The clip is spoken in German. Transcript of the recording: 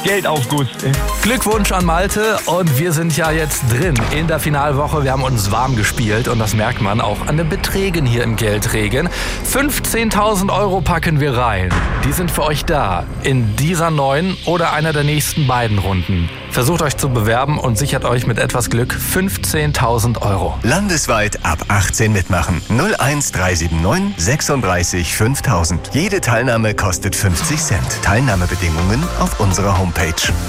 Geldaufguss. Glückwunsch an Malte und wir sind ja jetzt drin in der Finalwoche. Wir haben uns warm gespielt und das merkt man auch an den Beträgen hier im Geldregen. 15.000 € packen wir rein. Die sind für euch da in dieser neuen oder einer der nächsten beiden Runden. Versucht euch zu bewerben und sichert euch mit etwas Glück 15.000 €. Landesweit ab 18 mitmachen. 01379 36 5000. Jede Teilnahme kostet 50 Cent. Teilnahmebedingungen auf unserer Homepage.